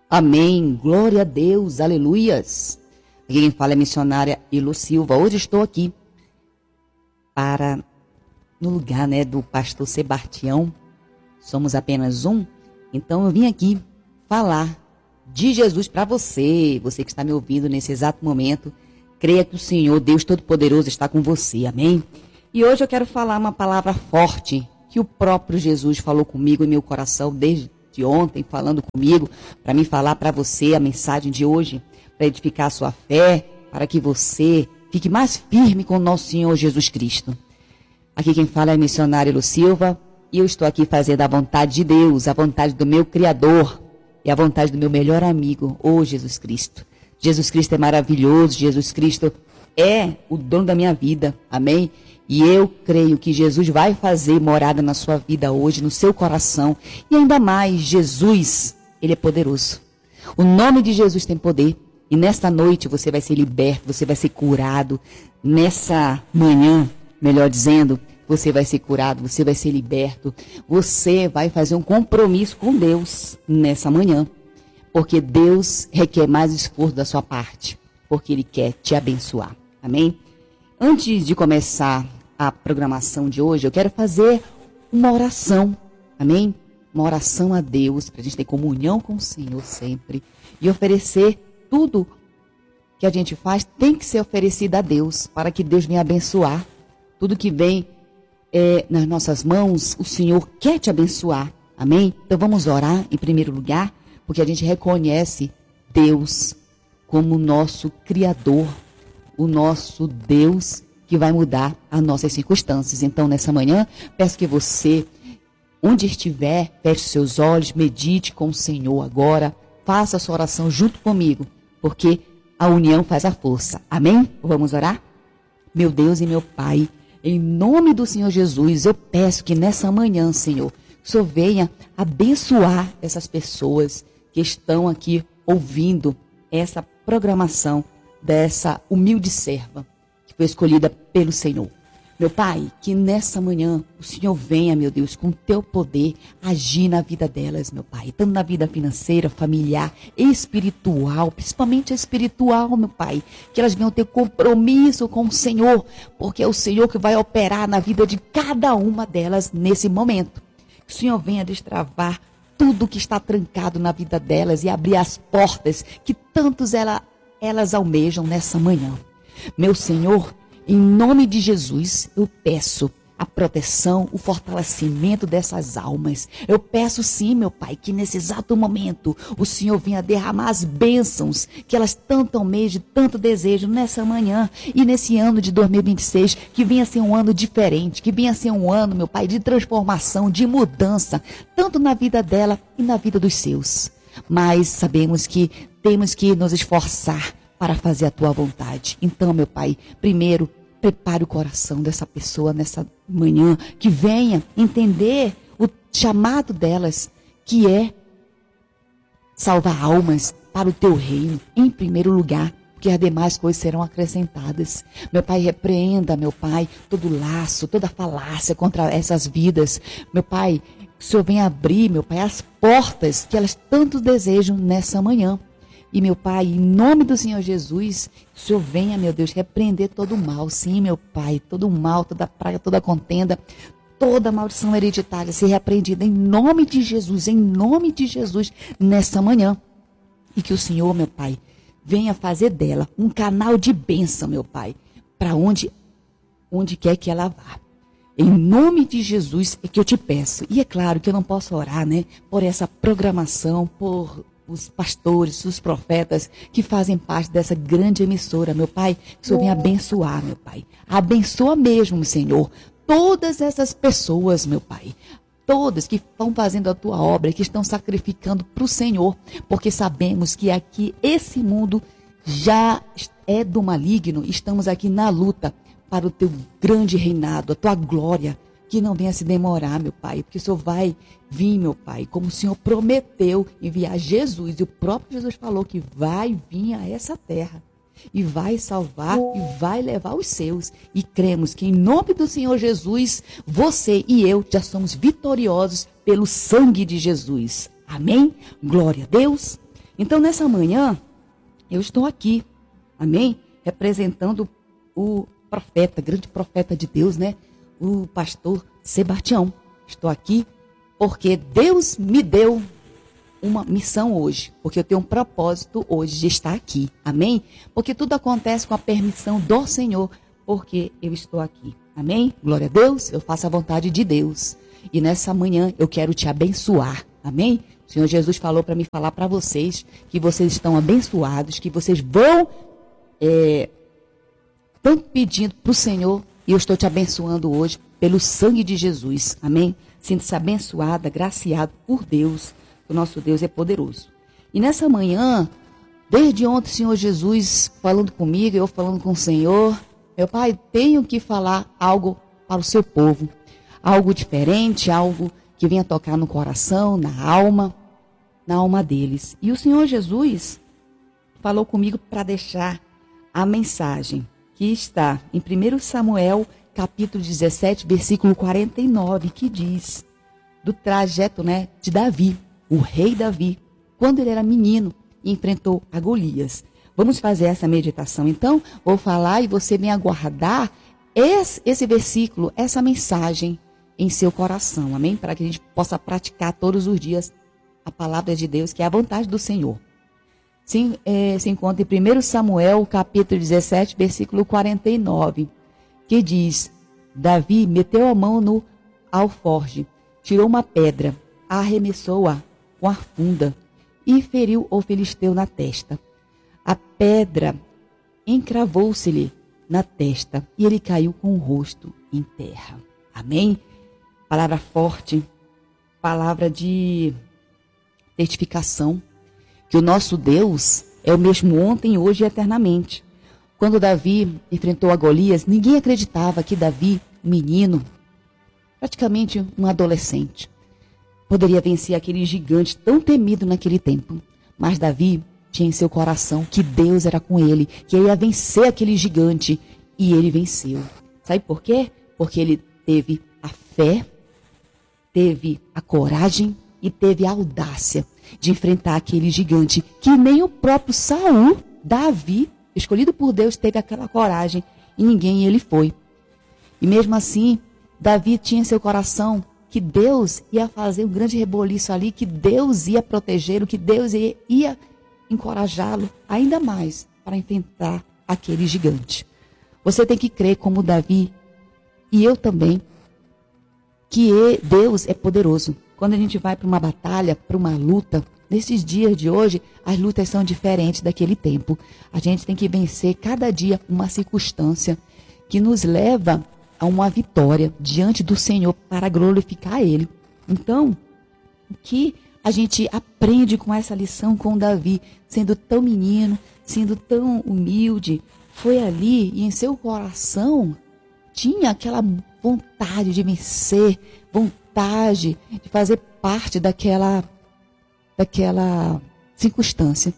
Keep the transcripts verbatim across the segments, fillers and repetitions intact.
Amém. Glória a Deus. Aleluias. Aqui quem fala é a missionária Elo Silva. Hoje estou aqui para, no lugar, né, do pastor Sebastião. Somos apenas um. Então eu vim aqui falar de Jesus para você. Você que está me ouvindo nesse exato momento. Creia que o Senhor, Deus Todo-Poderoso, está com você. Amém? E hoje eu quero falar uma palavra forte que o próprio Jesus falou comigo em meu coração desde ontem, falando comigo, para me falar para você a mensagem de hoje, para edificar a sua fé, para que você fique mais firme com o nosso Senhor Jesus Cristo. Aqui quem fala é a missionária Elo Silva, e eu estou aqui fazendo a vontade de Deus, a vontade do meu Criador e a vontade do meu melhor amigo, ô Jesus Cristo. Jesus Cristo é maravilhoso, Jesus Cristo é o dono da minha vida, amém? E eu creio que Jesus vai fazer morada na sua vida hoje, no seu coração. E ainda mais, Jesus, Ele é poderoso. O nome de Jesus tem poder. E nesta noite você vai ser liberto, você vai ser curado. Nessa manhã, melhor dizendo, você vai ser curado, você vai ser liberto. Você vai fazer um compromisso com Deus nessa manhã. Porque Deus requer mais esforço da sua parte. Porque Ele quer te abençoar. Amém? Antes de começar a programação de hoje, eu quero fazer uma oração, amém? Uma oração a Deus, para a gente ter comunhão com o Senhor sempre, e oferecer tudo que a gente faz, tem que ser oferecido a Deus, para que Deus venha abençoar. Tudo que vem é, nas nossas mãos, o Senhor quer te abençoar, amém? Então vamos orar em primeiro lugar, porque a gente reconhece Deus como o nosso Criador, o nosso Deus que vai mudar as nossas circunstâncias. Então, nessa manhã, peço que você, onde estiver, feche seus olhos, medite com o Senhor agora, faça a sua oração junto comigo, porque a união faz a força. Amém? Vamos orar? Meu Deus e meu Pai, em nome do Senhor Jesus, eu peço que nessa manhã, Senhor, o Senhor venha abençoar essas pessoas que estão aqui ouvindo essa programação dessa humilde serva, foi escolhida pelo Senhor. Meu Pai, que nessa manhã o Senhor venha, meu Deus, com o teu poder agir na vida delas, meu Pai, tanto na vida financeira, familiar, espiritual, principalmente a espiritual, meu Pai, que elas venham ter compromisso com o Senhor, porque é o Senhor que vai operar na vida de cada uma delas nesse momento. Que o Senhor venha destravar tudo que está trancado na vida delas e abrir as portas que tantos ela, elas almejam nessa manhã. Meu Senhor, em nome de Jesus, eu peço a proteção, o fortalecimento dessas almas. Eu peço sim, meu Pai, que nesse exato momento o Senhor venha derramar as bênçãos que elas tanto almejam, tanto desejam nessa manhã e nesse ano de dois mil e vinte e seis, que venha ser um ano diferente, que venha ser um ano, meu Pai, de transformação, de mudança, tanto na vida dela e na vida dos seus. Mas sabemos que temos que nos esforçar para fazer a tua vontade. Então, meu Pai, primeiro, prepare o coração dessa pessoa nessa manhã, que venha entender o chamado delas, que é salvar almas para o teu reino, em primeiro lugar, porque as demais coisas serão acrescentadas. Meu Pai, repreenda, meu Pai, todo laço, toda falácia contra essas vidas. Meu Pai, que o Senhor venha abrir, meu Pai, as portas que elas tanto desejam nessa manhã. E, meu Pai, em nome do Senhor Jesus, que o Senhor venha, meu Deus, repreender todo o mal. Sim, meu Pai, todo o mal, toda praga, toda contenda, toda maldição hereditária ser repreendida em nome de Jesus, em nome de Jesus, nessa manhã. E que o Senhor, meu Pai, venha fazer dela um canal de bênção, meu Pai, para onde, onde quer que ela vá. Em nome de Jesus é que eu te peço. E é claro que eu não posso orar, né, por essa programação, por os pastores, os profetas que fazem parte dessa grande emissora, meu Pai, que o Senhor venha abençoar, meu Pai. Abençoa mesmo, Senhor, todas essas pessoas, meu Pai, todas que estão fazendo a tua obra, que estão sacrificando para o Senhor, porque sabemos que aqui esse mundo já é do maligno, estamos aqui na luta para o teu grande reinado, a tua glória, que não venha se demorar, meu Pai, porque o Senhor vai vir, meu Pai, como o Senhor prometeu enviar Jesus, e o próprio Jesus falou que vai vir a essa terra, e vai salvar, e vai levar os seus, e cremos que em nome do Senhor Jesus, você e eu já somos vitoriosos pelo sangue de Jesus. Amém? Glória a Deus. Então, nessa manhã, eu estou aqui, amém? Representando o profeta, grande profeta de Deus, né? O pastor Sebastião. Estou aqui porque Deus me deu uma missão hoje, porque eu tenho um propósito hoje de estar aqui, amém? Porque tudo acontece com a permissão do Senhor, porque eu estou aqui, amém? Glória a Deus, eu faço a vontade de Deus. E nessa manhã eu quero te abençoar, amém? O Senhor Jesus falou para me falar para vocês que vocês estão abençoados, que vocês vão, é, estão pedindo para o Senhor, e eu estou te abençoando hoje pelo sangue de Jesus, amém? Sinta-se abençoada, agraciado por Deus. O nosso Deus é poderoso. E nessa manhã, desde ontem, o Senhor Jesus falando comigo, eu falando com o Senhor, meu Pai, tenho que falar algo para o seu povo, algo diferente, algo que venha tocar no coração, na alma, na alma deles. E o Senhor Jesus falou comigo para deixar a mensagem que está em primeiro Samuel, capítulo dezessete, versículo quarenta e nove, que diz do trajeto, né, de Davi. O rei Davi, quando ele era menino, enfrentou a Golias. Vamos fazer essa meditação. Então, vou falar e você vem aguardar esse, esse versículo, essa mensagem em seu coração, amém? Para que a gente possa praticar todos os dias a palavra de Deus, que é a vontade do Senhor. Se, é, se encontra em primeiro Samuel, capítulo dezessete, versículo quarenta e nove, que diz, Davi meteu a mão no alforje, tirou uma pedra, arremessou-a com a funda e feriu o filisteu na testa. A pedra encravou-se-lhe na testa e ele caiu com o rosto em terra. Amém? Palavra forte, palavra de testificação, que o nosso Deus é o mesmo ontem, hoje e eternamente. Quando Davi enfrentou a Golias, ninguém acreditava que Davi, menino, praticamente um adolescente, poderia vencer aquele gigante tão temido naquele tempo. Mas Davi tinha em seu coração que Deus era com ele, que ele ia vencer aquele gigante. E ele venceu. Sabe por quê? Porque ele teve a fé, teve a coragem e teve a audácia de enfrentar aquele gigante que nem o próprio Saul, Davi, escolhido por Deus, teve aquela coragem e ninguém ele foi. E mesmo assim, Davi tinha em seu coração que Deus ia fazer um grande reboliço ali, que Deus ia protegê-lo, que Deus ia, ia encorajá-lo ainda mais para enfrentar aquele gigante. Você tem que crer como Davi, e eu também, que Deus é poderoso. Quando a gente vai para uma batalha, para uma luta, nesses dias de hoje, as lutas são diferentes daquele tempo. A gente tem que vencer cada dia uma circunstância que nos leva a uma vitória diante do Senhor para glorificar Ele. Então, o que a gente aprende com essa lição com Davi, sendo tão menino, sendo tão humilde, foi ali e em seu coração tinha aquela vontade de vencer, vontade de fazer parte daquela, daquela circunstância.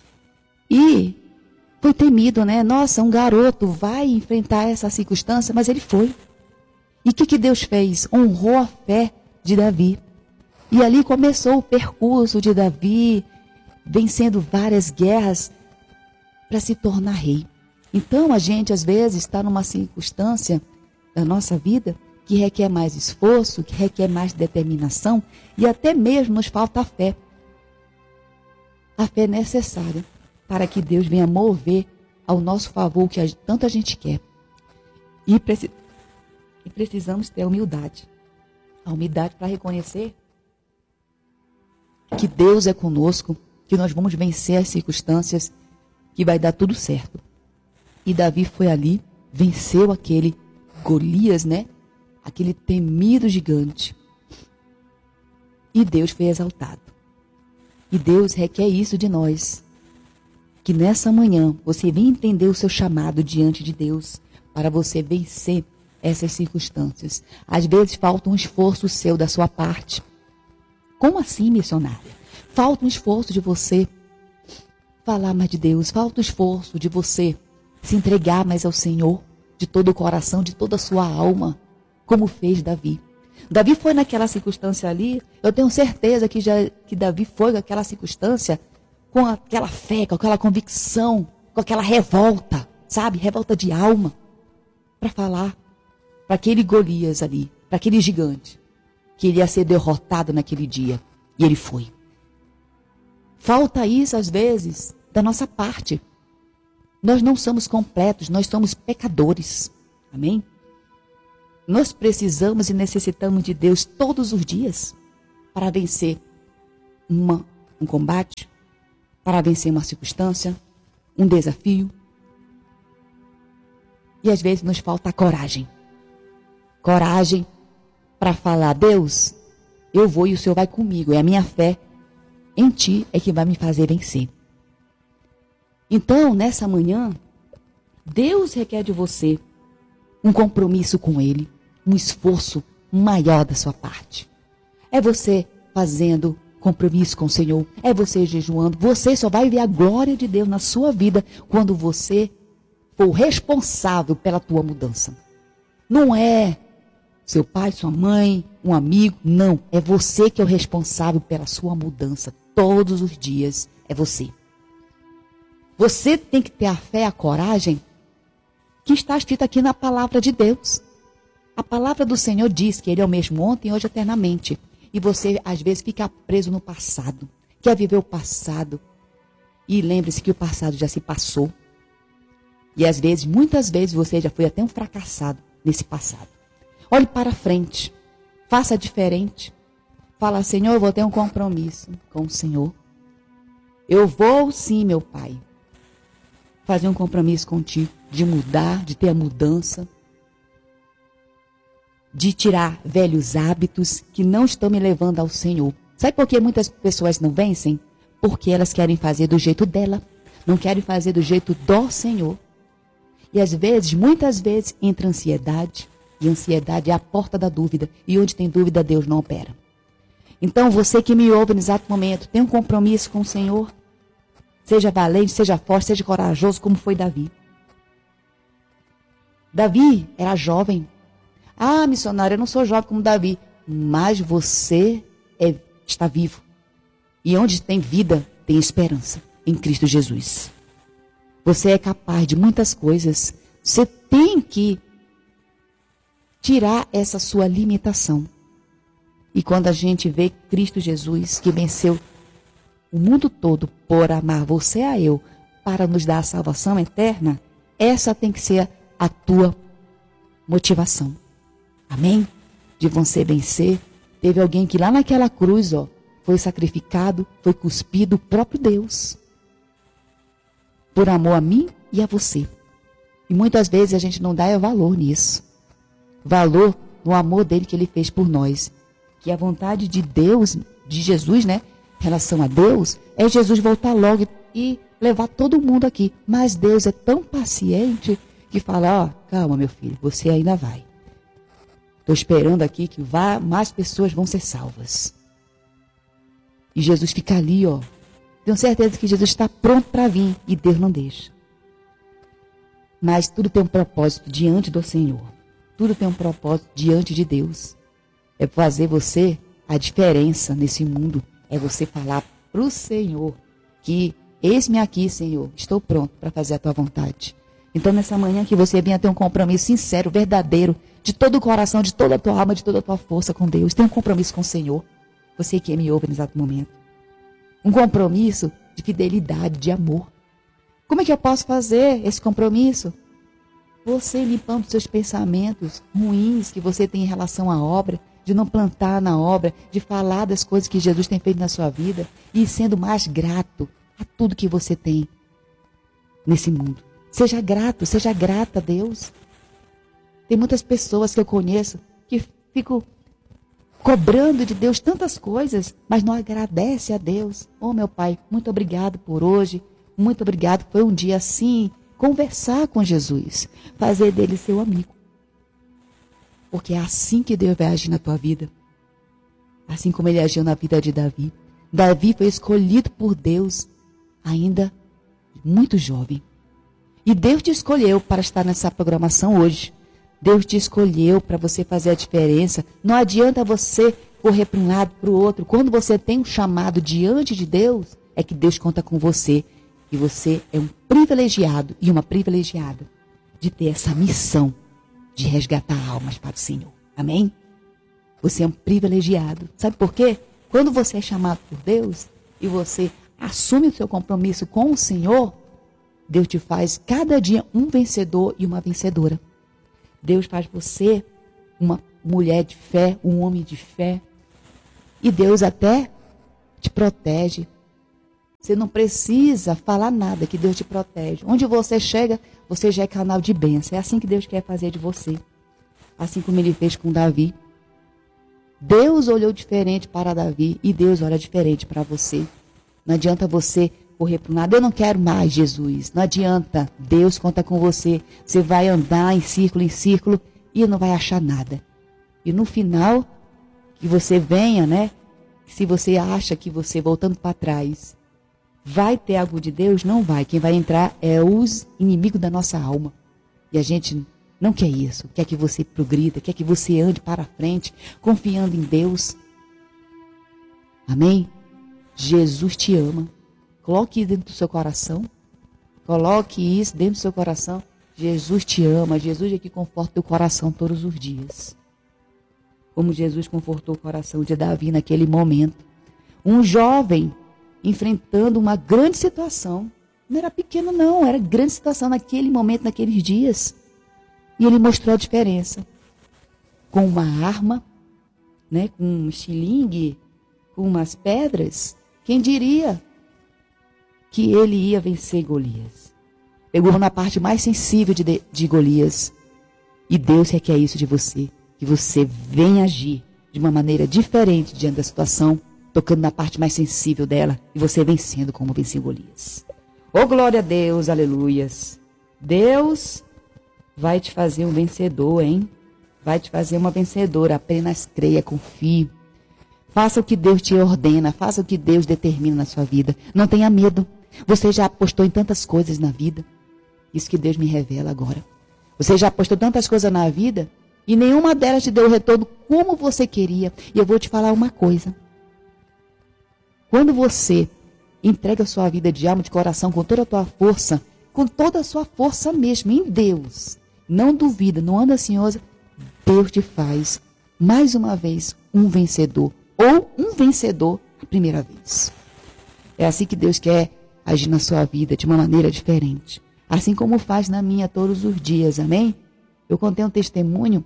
E foi temido, né? Nossa, um garoto vai enfrentar essa circunstância, mas ele foi. E o que, que Deus fez? Honrou a fé de Davi. E ali começou o percurso de Davi, vencendo várias guerras para se tornar rei. Então, a gente, às vezes, está numa circunstância da nossa vida que requer mais esforço, que requer mais determinação e até mesmo nos falta a fé. A fé é necessária para que Deus venha mover ao nosso favor o que a, tanto a gente quer. E, preci, e precisamos ter a humildade. A humildade para reconhecer que Deus é conosco, que nós vamos vencer as circunstâncias, que vai dar tudo certo. E Davi foi ali, venceu aquele Golias, né? Aquele temido gigante. E Deus foi exaltado. E Deus requer isso de nós. Que nessa manhã você venha entender o seu chamado diante de Deus para você vencer essas circunstâncias. Às vezes falta um esforço seu da sua parte. Como assim, missionária? Falta um esforço de você falar mais de Deus. Falta um esforço de você se entregar mais ao Senhor de todo o coração, de toda a sua alma, como fez Davi. Davi foi naquela circunstância ali, eu tenho certeza que, já, que Davi foi naquela circunstância com aquela fé, com aquela convicção, com aquela revolta, sabe? Revolta de alma, para falar para aquele Golias ali, para aquele gigante, que ele ia ser derrotado naquele dia. E ele foi. Falta isso, às vezes, da nossa parte. Nós não somos completos, nós somos pecadores. Amém? Nós precisamos e necessitamos de Deus todos os dias para vencer uma, um combate, para vencer uma circunstância, um desafio. E às vezes nos falta a coragem. Coragem para falar, Deus, eu vou e o Senhor vai comigo. É a minha fé em Ti é que vai me fazer vencer. Então, nessa manhã, Deus requer de você um compromisso com Ele, um esforço maior da sua parte. É você fazendo compromisso com o Senhor, é você jejuando. Você só vai ver a glória de Deus na sua vida quando você for responsável pela tua mudança. Não é seu pai, sua mãe, um amigo, não. É você que é o responsável pela sua mudança. Todos os dias é você. Você tem que ter a fé, a coragem que está escrito aqui na palavra de Deus. A palavra do Senhor diz que Ele é o mesmo ontem, hoje, eternamente. E você, às vezes, fica preso no passado. Quer viver o passado. E lembre-se que o passado já se passou. E, às vezes, muitas vezes, você já foi até um fracassado nesse passado. Olhe para frente. Faça diferente. Fala, Senhor, eu vou ter um compromisso com o Senhor. Eu vou, sim, meu Pai, fazer um compromisso contigo. De mudar, de ter a mudança. De tirar velhos hábitos que não estão me levando ao Senhor. Sabe por que muitas pessoas não vencem? Porque elas querem fazer do jeito dela. Não querem fazer do jeito do Senhor. E às vezes, muitas vezes, entra ansiedade. E ansiedade é a porta da dúvida. E onde tem dúvida, Deus não opera. Então, você que me ouve no exato momento, tem um compromisso com o Senhor. Seja valente, seja forte, seja corajoso, como foi Davi. Davi era jovem. Ah, missionário, eu não sou jovem como Davi. Mas você é, está vivo. E onde tem vida, tem esperança. Em Cristo Jesus. Você é capaz de muitas coisas. Você tem que tirar essa sua limitação. E quando a gente vê Cristo Jesus, que venceu o mundo todo por amar você a eu, para nos dar a salvação eterna, essa tem que ser a tua motivação. Amém? De você vencer. Teve alguém que lá naquela cruz, ó, foi sacrificado, foi cuspido, o próprio Deus. Por amor a mim e a você. E muitas vezes a gente não dá valor nisso. Valor no amor dele que ele fez por nós. Que a vontade de Deus, de Jesus, né? Em relação a Deus, é Jesus voltar logo e levar todo mundo aqui. Mas Deus é tão paciente que fala, ó, calma meu filho, você ainda vai. Estou esperando aqui que vá, mais pessoas vão ser salvas. E Jesus fica ali, ó. Tenho certeza que Jesus está pronto para vir e Deus não deixa. Mas tudo tem um propósito diante do Senhor. Tudo tem um propósito diante de Deus. É fazer você a diferença nesse mundo. É você falar para o Senhor que eis-me aqui, Senhor, estou pronto para fazer a tua vontade. Então, nessa manhã que você venha ter um compromisso sincero, verdadeiro, de todo o coração, de toda a tua alma, de toda a tua força com Deus. Tenha um compromisso com o Senhor. Você que me ouve no exato momento. Um compromisso de fidelidade, de amor. Como é que eu posso fazer esse compromisso? Você limpando seus pensamentos ruins que você tem em relação à obra, de não plantar na obra, de falar das coisas que Jesus tem feito na sua vida e sendo mais grato a tudo que você tem nesse mundo. Seja grato, seja grata a Deus. Tem muitas pessoas que eu conheço que ficam cobrando de Deus tantas coisas, mas não agradece a Deus. Oh, meu Pai, muito obrigado por hoje. Muito obrigado. Foi um dia assim, conversar com Jesus, fazer dele seu amigo. Porque é assim que Deus vai agir na tua vida. Assim como ele agiu na vida de Davi. Davi foi escolhido por Deus ainda muito jovem. E Deus te escolheu para estar nessa programação hoje. Deus te escolheu para você fazer a diferença. Não adianta você correr para um lado, para o outro. Quando você tem um chamado diante de Deus, é que Deus conta com você. E você é um privilegiado e uma privilegiada de ter essa missão de resgatar almas para o Senhor. Amém? Você é um privilegiado. Sabe por quê? Quando você é chamado por Deus e você assume o seu compromisso com o Senhor, Deus te faz cada dia um vencedor e uma vencedora. Deus faz você uma mulher de fé, um homem de fé. E Deus até te protege. Você não precisa falar nada, que Deus te protege. Onde você chega, você já é canal de bênção. É assim que Deus quer fazer de você. Assim como Ele fez com Davi. Deus olhou diferente para Davi e Deus olha diferente para você. Não adianta você correr para o nada. Eu não quero mais, Jesus. Não adianta. Deus conta com você. Você vai andar em círculo, em círculo e não vai achar nada. E no final, que você venha, né? Se você acha que você, voltando para trás, vai ter algo de Deus? Não vai. Quem vai entrar é os inimigos da nossa alma. E a gente não quer isso. Quer que você progrida, quer que você ande para frente, confiando em Deus. Amém? Jesus te ama. Coloque isso dentro do seu coração. Coloque isso dentro do seu coração. Jesus te ama. Jesus é que conforta o teu coração todos os dias. Como Jesus confortou o coração de Davi naquele momento. Um jovem enfrentando uma grande situação. Não era pequeno não, era grande situação naquele momento, naqueles dias. E ele mostrou a diferença. Com uma arma, né, com um estilingue, com umas pedras. Quem diria que ele ia vencer Golias? Pegou na parte mais sensível de, de Golias. E Deus requer isso de você. Que você venha agir de uma maneira diferente diante da situação, tocando na parte mais sensível dela, e você vencendo como venceu Golias. Oh, glória a Deus, aleluias. Deus vai te fazer um vencedor, hein? Vai te fazer uma vencedora. Apenas creia, confie. Faça o que Deus te ordena, faça o que Deus determina na sua vida. Não tenha medo. Você já apostou em tantas coisas na vida. Isso que Deus me revela agora. Você já apostou tantas coisas na vida e nenhuma delas te deu o retorno como você queria. E eu vou te falar uma coisa. Quando você entrega a sua vida de alma, de coração, com toda a tua força, com toda a sua força mesmo, em Deus, não duvida, não anda ansiosa, Deus te faz, mais uma vez, um vencedor. Ou um vencedor a primeira vez. É assim que Deus quer agir na sua vida, de uma maneira diferente. Assim como faz na minha todos os dias, amém? Eu contei um testemunho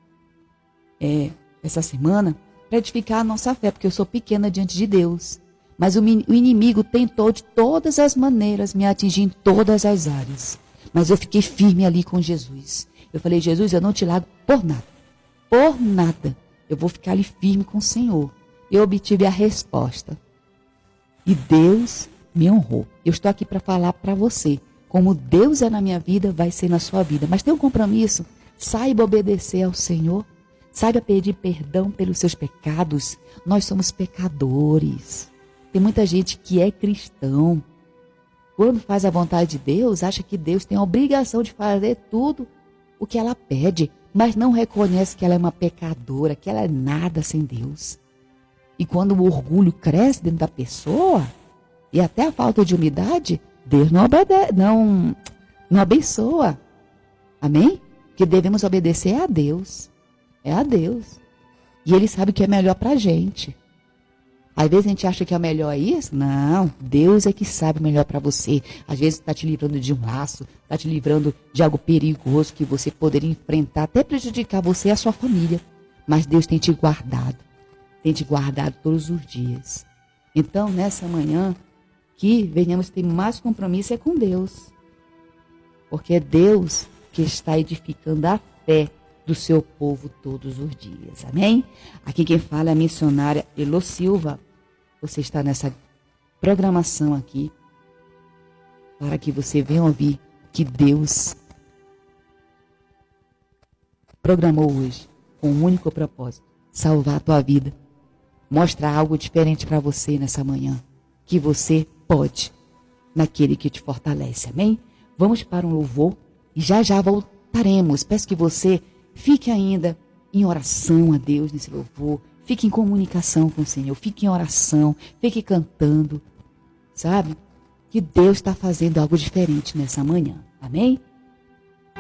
é, essa semana para edificar a nossa fé, porque eu sou pequena diante de Deus. Mas o, o inimigo tentou de todas as maneiras me atingir em todas as áreas. Mas eu fiquei firme ali com Jesus. Eu falei, Jesus, eu não te largo por nada. Por nada. Eu vou ficar ali firme com o Senhor. Eu obtive a resposta. E Deus me honrou. Eu estou aqui para falar para você. Como Deus é na minha vida, vai ser na sua vida. Mas tem um compromisso. Saiba obedecer ao Senhor. Saiba pedir perdão pelos seus pecados. Nós somos pecadores. Tem muita gente que é cristão. Quando faz a vontade de Deus, acha que Deus tem a obrigação de fazer tudo o que ela pede. Mas não reconhece que ela é uma pecadora, que ela é nada sem Deus. E quando o orgulho cresce dentro da pessoa, e até a falta de humildade, Deus não, obede- não, não abençoa. Amém? Que devemos obedecer a Deus. É a Deus. E Ele sabe o que é melhor para a gente. Às vezes a gente acha que é melhor isso. Não, Deus é que sabe o melhor para você. Às vezes está te livrando de um laço, está te livrando de algo perigoso que você poderia enfrentar, até prejudicar você e a sua família. Mas Deus tem te guardado. Tem te guardado todos os dias. Então, nessa manhã, que venhamos ter mais compromisso é com Deus. Porque é Deus que está edificando a fé do seu povo todos os dias. Amém? Aqui quem fala é a missionária Elo Silva. Você está nessa programação aqui para que você venha ouvir que Deus programou hoje com um único propósito: salvar a tua vida. Mostrar algo diferente para você nessa manhã. Que você pode naquele que te fortalece. Amém? Vamos para um louvor e já já voltaremos. Peço que você fique ainda em oração a Deus nesse louvor. Fique em comunicação com o Senhor. Fique em oração. Fique cantando. sabe? Que Deus está fazendo algo diferente nessa manhã. Amém?